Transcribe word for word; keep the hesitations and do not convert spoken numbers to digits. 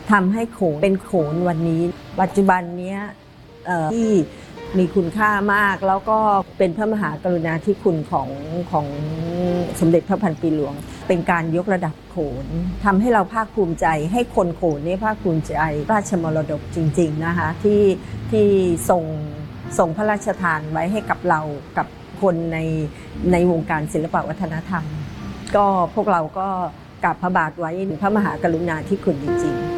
ทำให้โขนเป็นโขนวันนี้ปัจจุบันนี้ที่มีคุณค่ามากแล้วก็เป็นพระมหากรุณาธิคุณของของสมเด็จพระพันปีหลวงเป็นการยกระดับโขนทำให้เราภาคภูมิใจให้คนโขนนี่ภาคภูมิใจราชมรดกจริงๆนะคะที่ที่ส่งส่งพระราชทานไว้ให้กับเรากับคนในในวงการศิลปวัฒนธรรมก็พวกเราก็กราบพระบาทไว้พระมหากรุณาธิคุณจริงๆ